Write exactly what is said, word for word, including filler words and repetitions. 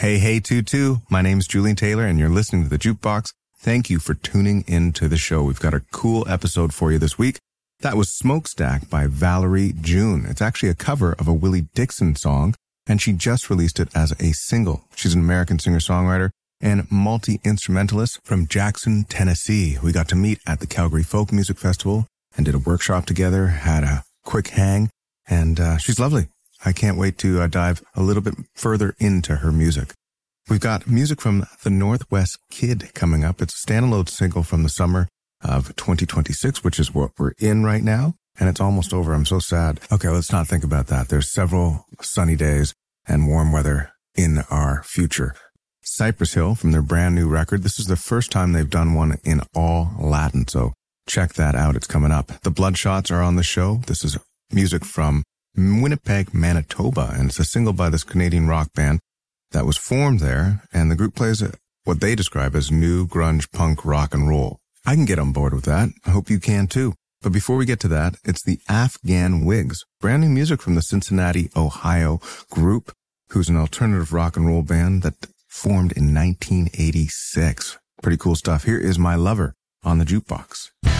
Hey, hey, Tutu. My name's Julian Taylor, and you're listening to The Jukebox. Thank you for tuning into the show. We've got a cool episode for you this week. That was Smokestack by Valerie June. It's actually a cover of a Willie Dixon song, and she just released it as a single. She's an American singer-songwriter and multi-instrumentalist from Jackson, Tennessee. We got to meet at the Calgary Folk Music Festival and did a workshop together, had a quick hang, and uh, she's lovely. I can't wait to uh, dive a little bit further into her music. We've got music from the Northwest Kid coming up. It's a standalone single from the summer of twenty twenty-six, which is what we're in right now. And it's almost over. I'm so sad. Okay, let's not think about that. There's several sunny days and warm weather in our future. Cypress Hill from their brand new record. This is the first time they've done one in all Latin, so check that out. It's coming up. The Bloodshots are on the show. This is music from Winnipeg, Manitoba, and it's a single by this Canadian rock band that was formed there, and the group plays what they describe as new grunge punk rock and roll. I can get on board with that. I hope you can too. But before we get to that, it's the Afghan Wigs, brand new music from the Cincinnati, Ohio group, who's an alternative rock and roll band that formed in nineteen eighty-six. Pretty cool stuff. Here is My Lover on the Jukebox.